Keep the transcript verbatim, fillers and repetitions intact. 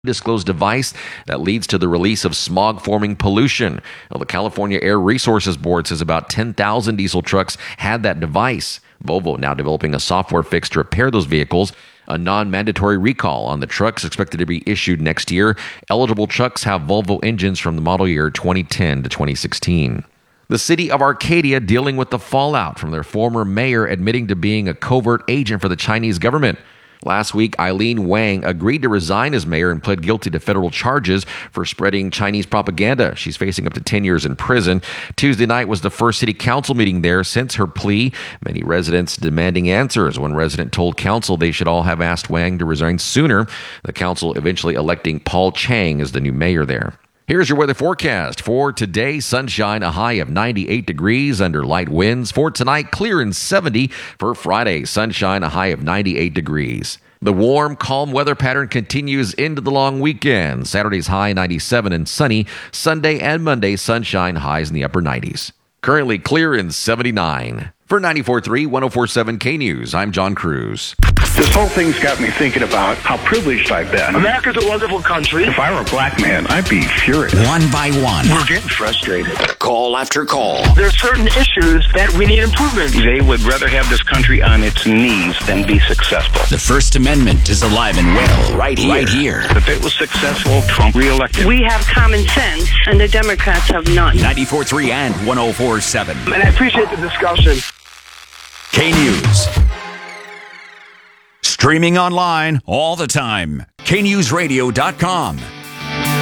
disclosed device that leads to the release of smog-forming pollution. Well, the California Air Resources Board says about ten thousand diesel trucks had that device. Volvo now developing a software fix to repair those vehicles. A non-mandatory recall on the trucks expected to be issued next year. Eligible trucks have Volvo engines from the model year twenty ten to twenty sixteen. The city of Arcadia dealing with the fallout from their former mayor admitting to being a covert agent for the Chinese government. Last week, Eileen Wang agreed to resign as mayor and pled guilty to federal charges for spreading Chinese propaganda. She's facing up to ten years in prison. Tuesday night was the first city council meeting there since her plea. Many residents demanding answers. One resident told council they should all have asked Wang to resign sooner. The council eventually electing Paul Chang as the new mayor there. Here's your weather forecast. For today, sunshine, a high of ninety-eight degrees under light winds. For tonight, clear and seventy. For Friday, sunshine, a high of ninety-eight degrees. The warm, calm weather pattern continues into the long weekend. Saturday's high ninety-seven and sunny. Sunday and Monday, sunshine, highs in the upper nineties. Currently clear and seventy-nine. For ninety-four point three, one oh four point seven K-News, I'm John Cruz. This whole thing's got me thinking about how privileged I've been. America's a wonderful country. If I were a black man, I'd be furious. One by one. We're getting frustrated. Call after call. There are certain issues that we need improvement. They would rather have this country on its knees than be successful. The First Amendment is alive and well right here. Right here. If it was successful, Trump reelected. We have common sense, and the Democrats have none. ninety-four point three and one oh four point seven. And I appreciate the discussion. K-News. Streaming online all the time. K news radio dot com.